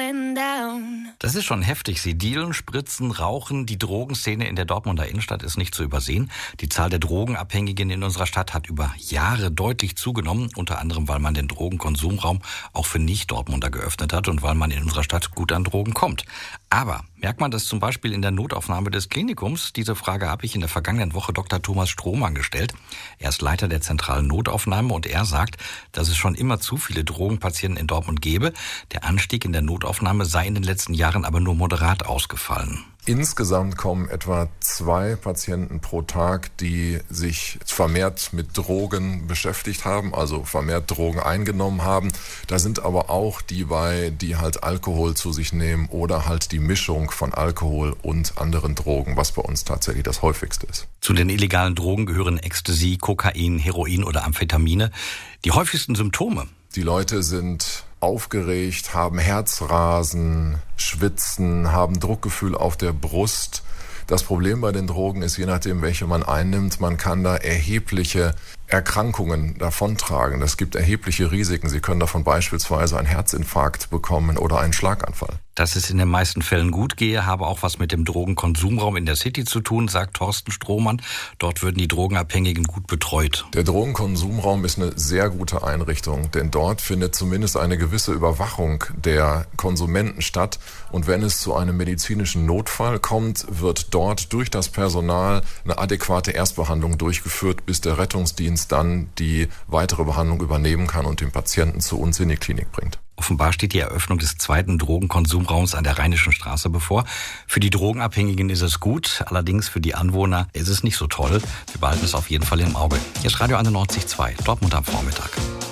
Das ist schon heftig. Sie dealen, spritzen, rauchen. Die Drogenszene in der Dortmunder Innenstadt ist nicht zu übersehen. Die Zahl der Drogenabhängigen in unserer Stadt hat über Jahre deutlich zugenommen. Unter anderem, weil man den Drogenkonsumraum auch für Nicht-Dortmunder geöffnet hat und weil man in unserer Stadt gut an Drogen kommt. Aber merkt man das zum Beispiel in der Notaufnahme des Klinikums? Diese Frage habe ich in der vergangenen Woche Dr. Thomas Strohmann gestellt. Er ist Leiter der zentralen Notaufnahme und er sagt, dass es schon immer zu viele Drogenpatienten in Dortmund gäbe. Der Anstieg in der Notaufnahme sei in den letzten Jahren aber nur moderat ausgefallen. Insgesamt kommen etwa 2 Patienten pro Tag, die sich vermehrt mit Drogen beschäftigt haben, also vermehrt Drogen eingenommen haben. Da sind aber auch die bei, die halt Alkohol zu sich nehmen oder halt die Mischung von Alkohol und anderen Drogen, was bei uns tatsächlich das häufigste ist. Zu den illegalen Drogen gehören Ecstasy, Kokain, Heroin oder Amphetamine. Die häufigsten Symptome: Die Leute sind aufgeregt, haben Herzrasen, schwitzen, haben Druckgefühl auf der Brust. Das Problem bei den Drogen ist, je nachdem, welche man einnimmt, man kann da erhebliche Erkrankungen davontragen. Es gibt erhebliche Risiken. Sie können davon beispielsweise einen Herzinfarkt bekommen oder einen Schlaganfall. Dass es in den meisten Fällen gut gehe, habe auch was mit dem Drogenkonsumraum in der City zu tun, sagt Thorsten Strohmann. Dort würden die Drogenabhängigen gut betreut. Der Drogenkonsumraum ist eine sehr gute Einrichtung, denn dort findet zumindest eine gewisse Überwachung der Konsumenten statt. Und wenn es zu einem medizinischen Notfall kommt, wird dort durch das Personal eine adäquate Erstbehandlung durchgeführt, bis der Rettungsdienst dann die weitere Behandlung übernehmen kann und den Patienten zu uns in die Klinik bringt. Offenbar steht die Eröffnung des zweiten Drogenkonsumraums an der Rheinischen Straße bevor. Für die Drogenabhängigen ist es gut, allerdings für die Anwohner ist es nicht so toll. Wir behalten es auf jeden Fall im Auge. Hier ist Radio 91.2, Dortmund am Vormittag.